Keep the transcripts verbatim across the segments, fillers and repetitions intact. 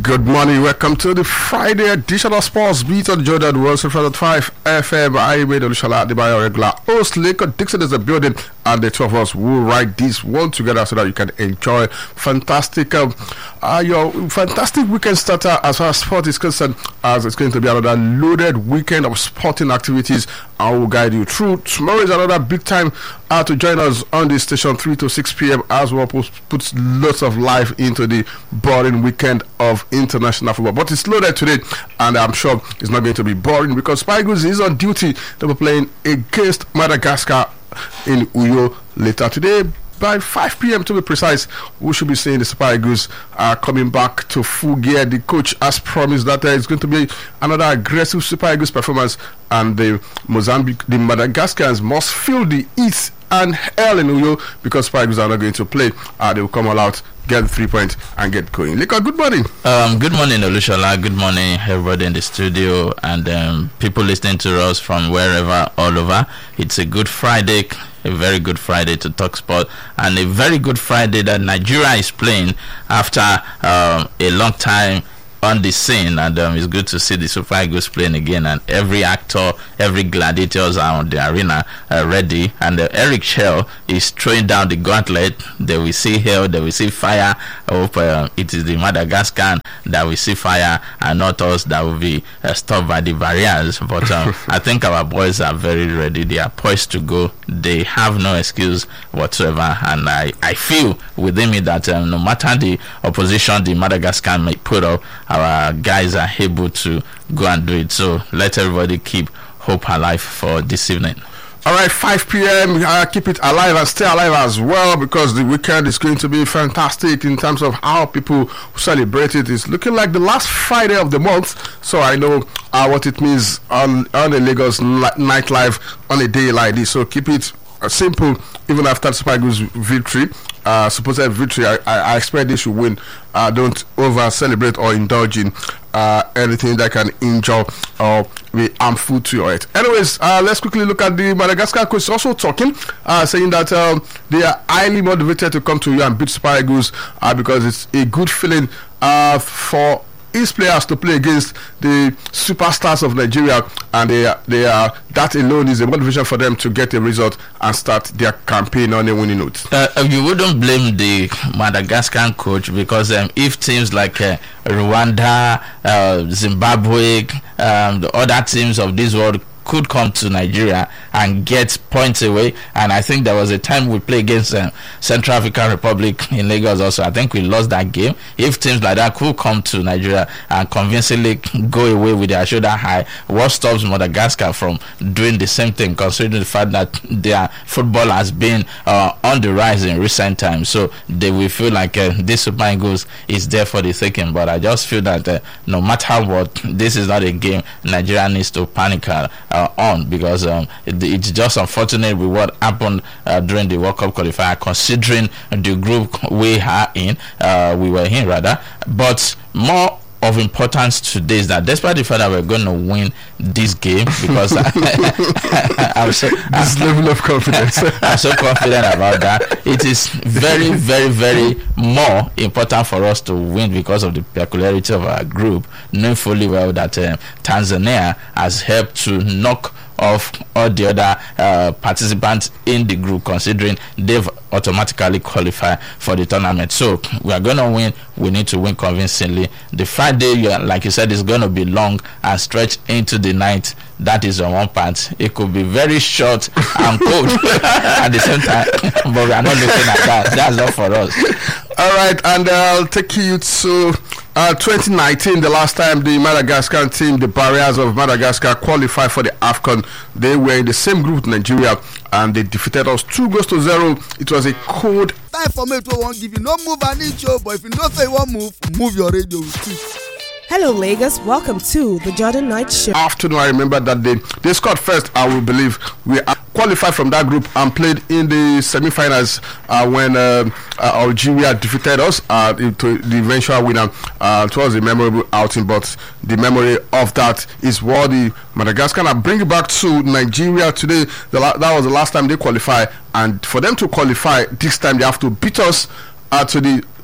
Good morning, welcome to the Friday edition of Sports Beat on Jordan one oh five point five F M. I made Olushola Adebayo regular host. Lakon Dixon is the building, and the two of us will write this one together so that you can enjoy fantastic, um, uh, your fantastic weekend starter as far as sport is concerned, as it's going to be another loaded weekend of sporting activities. I will guide you through. Tomorrow is another big time uh, to join us on this station, three to six p.m. as well. Put, puts lots of life into the boring weekend of international football, but it's loaded today, and I'm sure it's not going to be boring because Super Eagles is on duty. They'll be playing against Madagascar in Uyo later today by five p.m. to be precise. We should be seeing the Super Eagles uh, coming back to full gear. The coach has promised that uh, it's going to be another aggressive Super Eagles performance, and the Mozambique, the Madagascans must feel the heat and hell in Uyo because Super Eagles are not going to play. Uh, they will come all out, get the three points, and get going. Lakon, good morning. Um, good morning, Olushola. Good morning, everybody in the studio and um, people listening to us from wherever, all over. It's a good Friday, a very good Friday to talk sport, and a very good Friday that Nigeria is playing after um, a long time on the scene, and um, it's good to see the Super Eagles playing again, and every actor, every gladiators are on the arena uh, ready, and uh, Eric Shell is throwing down the gauntlet. They will see hell, they will see fire. I hope uh, it is the Madagascar that will see fire and not us that will be uh, stopped by the barriers, but um, I think our boys are very ready. They are poised to go. They have no excuse whatsoever, and I, I feel within me that um, no matter the opposition the Madagascar may put up, our guys are able to go and do it. So let everybody keep hope alive for this evening. All right, five p.m. Uh, keep it alive and stay alive as well, because the weekend is going to be fantastic in terms of how people celebrate it. It's looking like the last Friday of the month, so I know uh, what it means on on the Lagos nightlife on a day like this. So keep it uh, simple, even after Super Eagles victory. Uh, supposed victory, I, I, I expect they should win. Uh, don't over celebrate or indulge in uh, anything that can injure or be harmful to your health. Anyways, uh, let's quickly look at the Madagascar coach also talking, uh, saying that um, they are highly motivated to come to you and beat Super Eagles uh, because it's a good feeling uh, for his players to play against the superstars of Nigeria, and they are, they are that alone is a motivation for them to get a result and start their campaign on a winning note. Uh, you wouldn't blame the Madagascar coach because um, if teams like uh, Rwanda, uh, Zimbabwe, um, the other teams of this world could come to Nigeria and get points away, and I think there was a time we played against uh, Central African Republic in Lagos also. I think we lost that game. If teams like that could come to Nigeria and convincingly go away with their shoulder high, what stops Madagascar from doing the same thing, considering the fact that their football has been uh, on the rise in recent times? So they will feel like uh, this Super Eagles is there for the taking, but I just feel that uh, no matter what, this is not a game Nigeria needs to panic uh, Uh, on, because um, it, it's just unfortunate with what happened uh, during the World Cup qualifier, considering the group we are in, uh, we were in rather. But more of importance today is that despite the fact that we're going to win this game, because I, I'm so this I'm, level of confidence, I'm so confident about that. It is very, very, very more important for us to win because of the peculiarity of our group, knowing fully well that uh, Tanzania has helped to knock off all the other uh, participants in the group, considering they've automatically qualified for the tournament. So we are going to win. We need to win convincingly. The Friday, like you said, is going to be long and stretch into the night. That is on one part. It could be very short and cold at the same time, but we are not looking at that. That's not for us. All right, and uh, I'll take you to uh, twenty nineteen, the last time the Madagascar team, the Barriers of Madagascar, qualified for the AFCON. They were in the same group with Nigeria, and they defeated us two goals to zero. It was a cold. Time for me to won't give you no move an inch, but if you don't say one move, move your radio with it. Hello, Lagos. Welcome to the Jordan Knight Show. Afternoon, I remember that they they scored first. I will believe we qualified from that group and played in the semi-finals uh, when uh, uh, Algeria defeated us. Uh, to the eventual winner. Uh, it was a memorable outing, but the memory of that is what the Madagascar are bringing back to Nigeria today. The la- that was the last time they qualified, and for them to qualify this time, they have to beat us uh, to the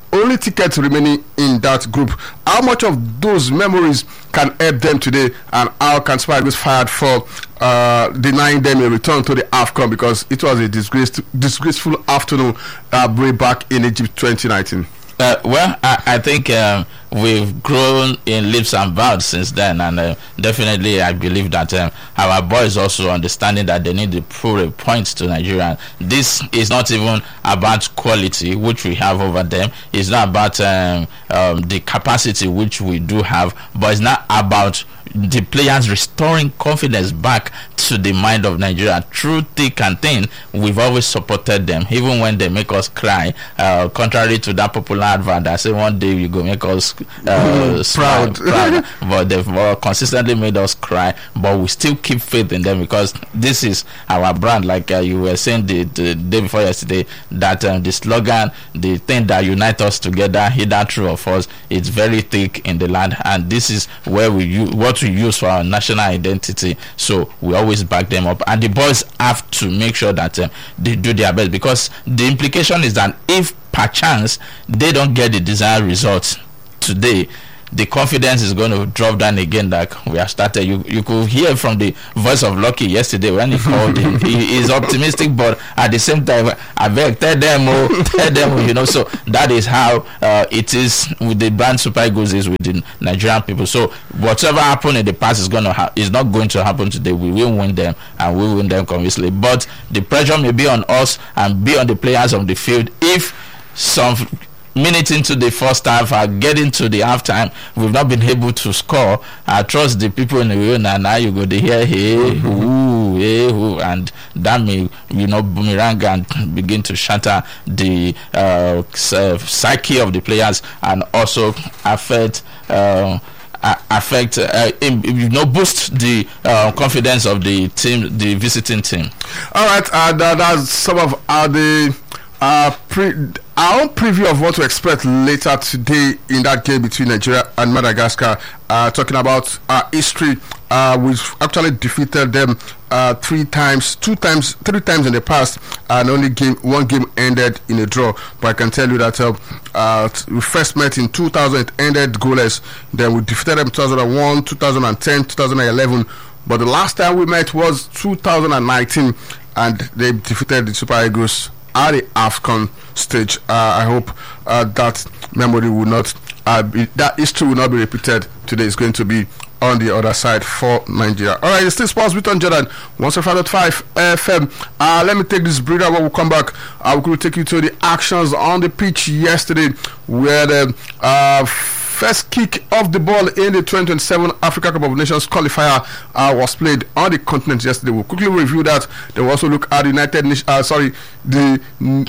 only tickets remaining in that group. How much of those memories can help them today, and how can Super Eagles fired for uh, denying them a return to the AFCON, because it was a disgrace, disgraceful afternoon uh, way back in Egypt twenty nineteen? Uh, well, I, I think um, we've grown in leaps and bounds since then, and uh, definitely I believe that um, our boys also understanding that they need to prove a point to Nigeria. This is not even about quality, which we have over them. It's not about um, um, the capacity, which we do have, but it's not about the players restoring confidence back to the mind of Nigeria. Through thick and thin, we've always supported them, even when they make us cry. Uh, contrary to that popular advert that say one day you go make us uh, proud, proud. But they've uh, consistently made us cry. But we still keep faith in them, because this is our brand. Like uh, you were saying the, the day before yesterday, that um, the slogan, the thing that unites us together, either true or false, it's very thick in the land, and this is where we use what we use for our national identity. So we always back them up, and the boys have to make sure that um, they do their best, because the implication is that if perchance they don't get the desired results today, the confidence is going to drop down again. Like we have started, you you could hear from the voice of Lucky yesterday when he called him. He is optimistic, but at the same time, I beg, tell them, oh, tell them, oh, you know. So that is how uh, it is with the brand Super Eagles is with the Nigerian people. So whatever happened in the past is gonna ha- is not going to happen today. We will win them, and we will win them convincingly. But the pressure may be on us and be on the players on the field if some minutes into the first half are getting to the halftime, we've not been able to score. I trust the people in the room, and now you go to hear hey ooh, hey ooh, and that may, you know, boomerang and begin to shatter the uh, psyche of the players, and also affect uh, affect uh, you know boost the uh, confidence of the team, the visiting team. All right, uh, that, that's some of uh, the uh, pre our own preview of what to expect later today in that game between Nigeria and Madagascar. Uh, talking about uh, history, uh, we've actually defeated them uh, three times, two times, three times in the past, and only game one game ended in a draw. But I can tell you that uh, uh, we first met in two thousand, it ended goalless. Then we defeated them two thousand one, two thousand ten, two thousand eleven. But the last time we met was two thousand nineteen, and they defeated the Super Eagles at the AFCON stage. Uh, I hope uh, that memory will not, uh, be, that history will not be repeated today. It's going to be on the other side for Nigeria. All right, it's still Sports Beat on Jordan one oh five point five F M. Uh, let me take this breather when we come back. Uh, we will take you to the actions on the pitch yesterday, where the uh, first kick of the ball in the twenty twenty-seven Africa Cup of Nations qualifier uh, was played on the continent yesterday. We'll quickly review that. Then we'll also look at the United, uh, sorry, the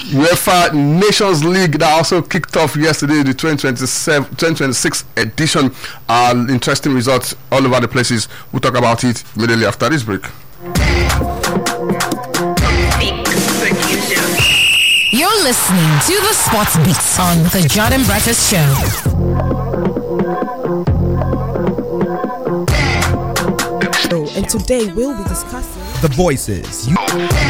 UEFA Nations League that also kicked off yesterday, the twenty twenty-seven, twenty twenty-six edition. Uh, interesting results all over the places. We'll talk about it immediately after this break. You're listening to the Sports Beats on the Jordan Breakfast Show. And today we'll be discussing The voices you